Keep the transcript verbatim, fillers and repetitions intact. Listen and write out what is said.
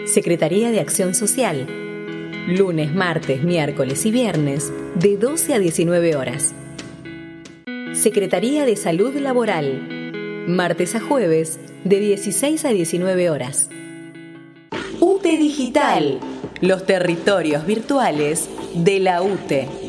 Secretaría de Acción Social. Lunes, martes, miércoles y viernes de doce a diecinueve horas. Secretaría de Salud Laboral. Martes a jueves de dieciséis a diecinueve horas. U T E Digital. Los territorios virtuales de la U T E.